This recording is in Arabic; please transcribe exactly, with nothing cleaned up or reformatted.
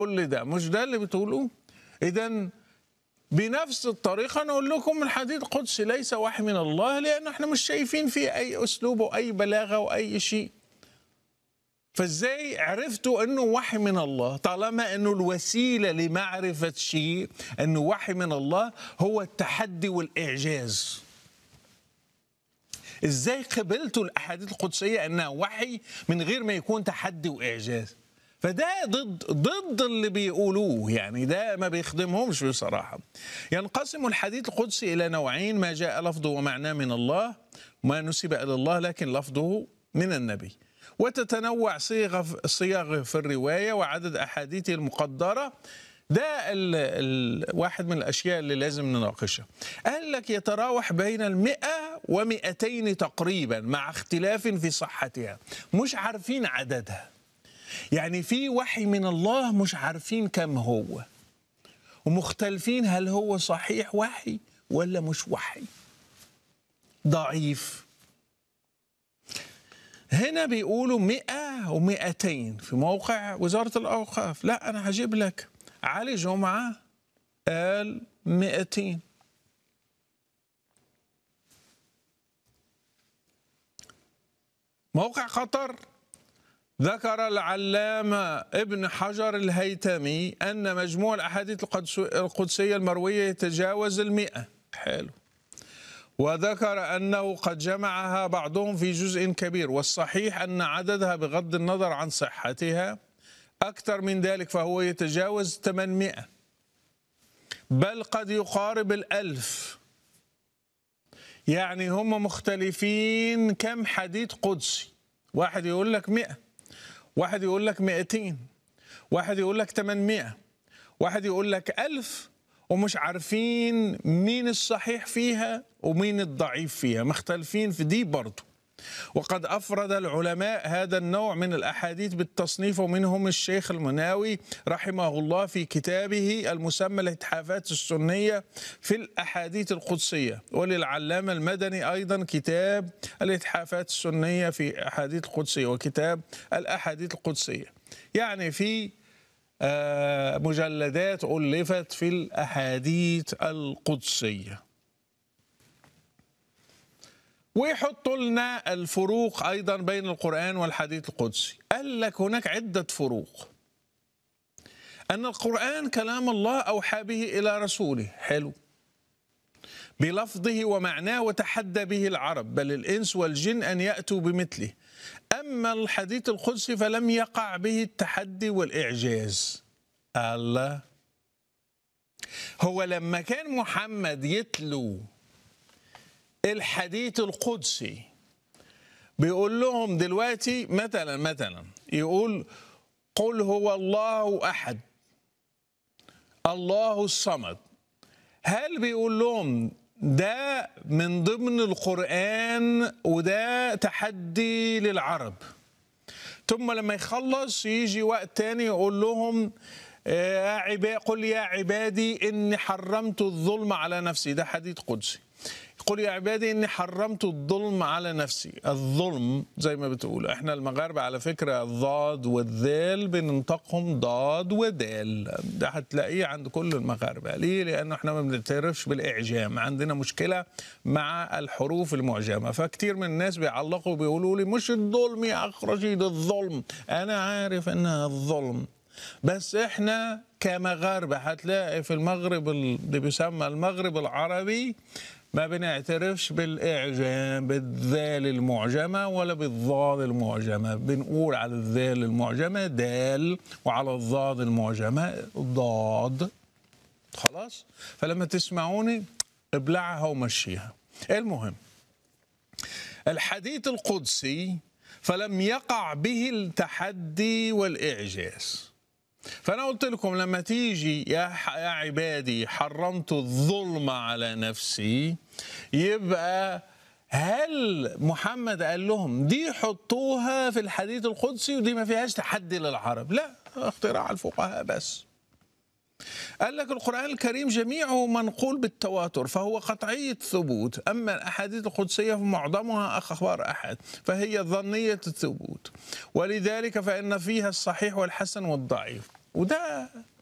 كل ده مش ده اللي بتقولوه؟ إذن بنفس الطريقة نقول لكم الحديث القدسي ليس وحي من الله، لأن احنا مش شايفين فيه أي أسلوب وأي بلاغة وأي شيء. فازاي عرفتوا انه وحي من الله طالما انه الوسيله لمعرفه شيء انه وحي من الله هو التحدي والاعجاز؟ ازاي قبلتوا الاحاديث القدسيه انها وحي من غير ما يكون تحدي واعجاز؟ فده ضد ضد اللي بيقولوه، يعني ده ما بيخدمهمش بصراحه. ينقسم الحديث القدسي الى نوعين: ما جاء لفظه ومعناه من الله، وما نسب الى الله لكن لفظه من النبي. وتتنوع صيغ صيغ في الروايه وعدد احاديثه المقدره. ده ال ال واحد من الاشياء اللي لازم نناقشها. قال لك يتراوح بين المئة ومئتين تقريبا مع اختلاف في صحتها، مش عارفين عددها. يعني في وحي من الله مش عارفين كم هو، ومختلفين هل هو صحيح وحي ولا مش وحي، ضعيف. هنا بيقولوا مئة ومئتين في موقع وزارة الأوقاف. لا، أنا هجيب لك علي جمعة قال مئتين. موقع قطر ذكر العلامة ابن حجر الهيثمي أن مجموع الأحاديث القدسية المروية يتجاوز المئة. حلو. وذكر أنه قد جمعها بعضهم في جزء كبير، والصحيح أن عددها بغض النظر عن صحتها أكثر من ذلك، فهو يتجاوز ثمانمئة، بل قد يقارب الألف. يعني هم مختلفين كم حديث قدسي. واحد يقول لك مئة، واحد يقول لك مئتين، واحد يقول لك ثمانمئة، واحد يقول لك ألف، ومش عارفين مين الصحيح فيها ومين الضعيف فيها، مختلفين في دي برضو. وقد أفرد العلماء هذا النوع من الأحاديث بالتصنيف، ومنهم الشيخ المناوي رحمه الله في كتابه المسمى الإتحافات السنية في الأحاديث القدسية، وللعلامة المدني أيضا كتاب الإتحافات السنية في الأحاديث القدسية وكتاب الأحاديث القدسية. يعني في مجلدات ألفت في الأحاديث القدسية. ويحطوا لنا الفروق أيضا بين القرآن والحديث القدسي. قال لك هناك عدة فروق. أن القرآن كلام الله أوحى به إلى رسوله، حلو، بلفظه ومعناه، وتحدى به العرب بل الإنس والجن أن يأتوا بمثله. أما الحديث القدسي فلم يقع به التحدي والإعجاز. الله، هو لما كان محمد يتلو الحديث القدسي بيقول لهم دلوقتي مثلا مثلا يقول قل هو الله أحد الله الصمد، هل بيقول لهم ده من ضمن القرآن وده تحدي للعرب؟ ثم لما يخلص يجي وقت تاني يقول لهم يا عباد قل يا عبادي إني حرمت الظلم على نفسي، ده حديث قدسي. قل يا عبادي إني حرمت الظلم على نفسي. الظلم زي ما بتقول احنا المغاربة على فكرة الضاد والذال بننطقهم ضاد ودال، ده هتلاقيه عند كل المغاربة. ليه؟ لأنه احنا ما بنعترفش بالإعجام، عندنا مشكلة مع الحروف المعجمة. فكتير من الناس بيعلقوا بيقولوا لي مش الظلم يا أخ رشيد، الظلم. أنا عارف إنها الظلم، بس احنا كمغاربة هتلاقي في المغرب اللي بيسمى المغرب العربي ما بنعترفش بالإعجام بالذال المعجمة ولا بالضاد المعجمة، بنقول على الذال المعجمة دال وعلى الضاد المعجمة ضاد. خلاص؟ فلما تسمعوني ابلعها ومشيها. المهم الحديث القدسي فلم يقع به التحدي والإعجاز. فأنا قلت لكم لما تيجي يا يا عبادي حرمت الظلم على نفسي، يبقى هل محمد قال لهم دي حطوها في الحديث القدسي ودي ما فيهاش تحدي للعرب؟ لا، اختراع الفقهاء بس. قال لك القرآن الكريم جميعه منقول بالتواتر فهو قطعي الثبوت، أما الأحاديث القدسية فمعظمها أخبار أحد فهي ظنية الثبوت، ولذلك فإن فيها الصحيح والحسن والضعيف. وده